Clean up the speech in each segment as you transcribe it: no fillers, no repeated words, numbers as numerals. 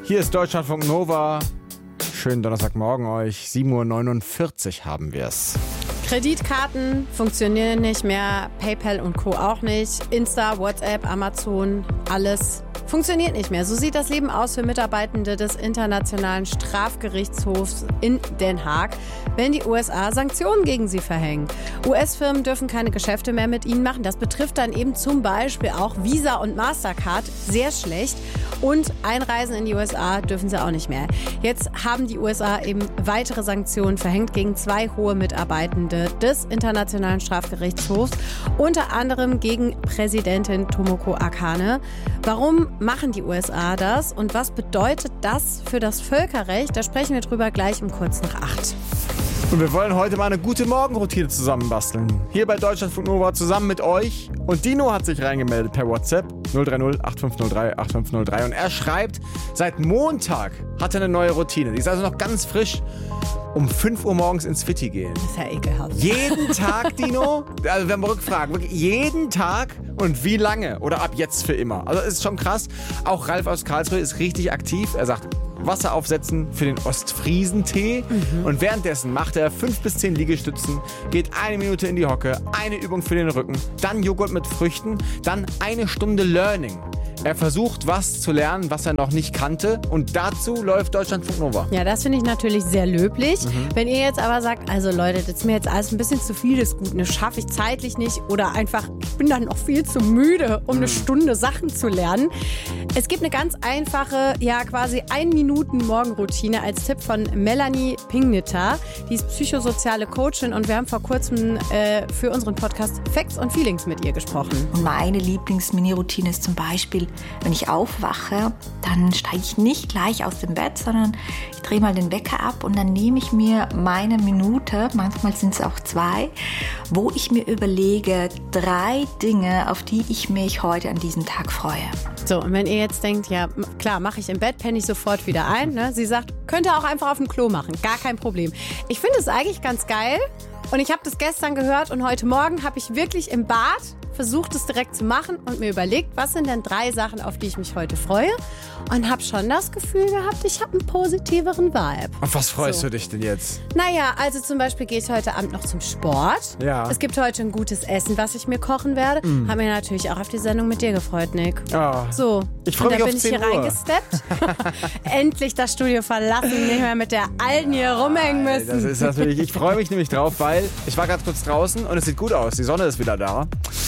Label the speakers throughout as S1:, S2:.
S1: Hier ist Deutschlandfunk Nova. Schönen Donnerstagmorgen euch. 7:49 Uhr haben wir es.
S2: Kreditkarten funktionieren nicht mehr, PayPal und Co. auch nicht. Insta, WhatsApp, Amazon, alles funktioniert nicht mehr. So sieht das Leben aus für Mitarbeitende des Internationalen Strafgerichtshofs in Den Haag, wenn die USA Sanktionen gegen sie verhängen. US-Firmen dürfen keine Geschäfte mehr mit ihnen machen. Das betrifft dann eben zum Beispiel auch Visa und Mastercard. Sehr schlecht. Und einreisen in die USA dürfen sie auch nicht mehr. Jetzt haben die USA eben weitere Sanktionen verhängt gegen 2 hohe Mitarbeitende des Internationalen Strafgerichtshofs, unter anderem gegen Präsidentin Tomoko Akane. Warum machen die USA das und was bedeutet das für das Völkerrecht? Da sprechen wir drüber gleich um kurz nach 8.
S1: Und wir wollen heute mal eine gute Morgenroutine zusammenbasteln. Hier bei Deutschlandfunk Nova zusammen mit euch. Und Dino hat sich reingemeldet per WhatsApp 030 8503 8503. Und er schreibt, seit Montag hat er eine neue Routine. Die ist also noch ganz frisch. Um 5 Uhr morgens ins Fitti gehen.
S2: Das ist ja ekelhaft.
S1: Jeden Tag, Dino? Also wir haben Rückfragen. Wirklich jeden Tag? Und wie lange? Oder ab jetzt für immer? Also ist schon krass. Auch Ralf aus Karlsruhe ist richtig aktiv. Er sagt, Wasser aufsetzen für den Ostfriesentee. Und währenddessen macht er 5 bis 10 Liegestützen, geht 1 Minute in die Hocke, eine Übung für den Rücken, dann Joghurt mit Früchten, dann 1 Stunde Learning. Er versucht, was zu lernen, was er noch nicht kannte. Und dazu läuft Deutschlandfunk Nova.
S2: Ja, das finde ich natürlich sehr löblich. Wenn ihr jetzt aber sagt, also Leute, das ist mir jetzt alles ein bisschen zu viel des Guten, das schaffe ich zeitlich nicht oder einfach, ich bin dann noch viel zu müde, um eine Stunde Sachen zu lernen. Es gibt eine ganz einfache, ja quasi 1-Minuten-Morgenroutine als Tipp von Melanie Pingnitter. Die ist psychosoziale Coachin und wir haben vor kurzem für unseren Podcast Facts und Feelings mit ihr gesprochen.
S3: Und meine Lieblings-Mini-Routine ist zum Beispiel, wenn ich aufwache, dann steige ich nicht gleich aus dem Bett, sondern ich drehe mal den Wecker ab und dann nehme ich mir meine Minute, manchmal sind es auch 2, wo ich mir überlege, 3 Dinge, auf die ich mich heute an diesem Tag freue.
S2: So, und wenn ihr jetzt denkt, ja klar, mache ich im Bett, penne ich sofort wieder ein. Ne? Sie sagt, könnt ihr auch einfach auf dem Klo machen, gar kein Problem. Ich finde es eigentlich ganz geil und ich habe das gestern gehört und heute Morgen habe ich wirklich im Bad versucht es direkt zu machen und mir überlegt, was sind denn 3 Sachen, auf die ich mich heute freue und habe schon das Gefühl gehabt, ich habe einen positiveren Vibe.
S1: Auf was freust du dich denn jetzt?
S2: Naja, also zum Beispiel gehe ich heute Abend noch zum Sport.
S1: Ja.
S2: Es gibt heute ein gutes Essen, was ich mir kochen werde. Habe mich natürlich auch auf die Sendung mit dir gefreut, Nick.
S1: Oh.
S2: So,
S1: Ich freue mich
S2: und
S1: auf
S2: da bin
S1: 10
S2: ich hier
S1: Uhr.
S2: reingesteppt. Endlich das Studio verlassen, nicht mehr mit der Alten hier rumhängen müssen.
S1: Das ist natürlich, ich freue mich nämlich drauf, weil ich war gerade kurz draußen und es sieht gut aus. Die Sonne ist wieder da.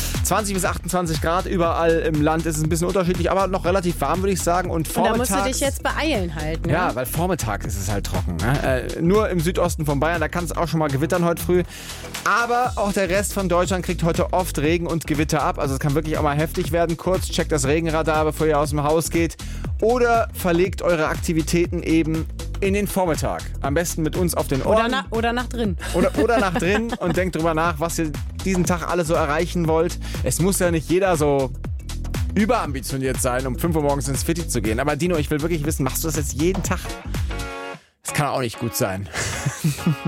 S1: 20 bis 28 Grad überall im Land ist es ein bisschen unterschiedlich, aber noch relativ warm, würde ich sagen. Und
S2: da
S1: vormittags,
S2: musst du dich jetzt beeilen halt. Ne?
S1: Ja, weil vormittags ist es halt trocken. Ne? Nur im Südosten von Bayern, da kann es auch schon mal gewittern heute früh. Aber auch der Rest von Deutschland kriegt heute oft Regen und Gewitter ab. Also es kann wirklich auch mal heftig werden. Kurz checkt das Regenradar, bevor ihr aus dem Haus geht. Oder verlegt eure Aktivitäten eben in den Vormittag. Am besten mit uns auf den Ohren.
S2: Oder nach drin.
S1: Oder nach drin und denkt drüber nach, was ihr diesen Tag alle so erreichen wollt. Es muss ja nicht jeder so überambitioniert sein, um 5 Uhr morgens ins Fitti zu gehen. Aber Dino, ich will wirklich wissen, machst du das jetzt jeden Tag? Das kann auch nicht gut sein.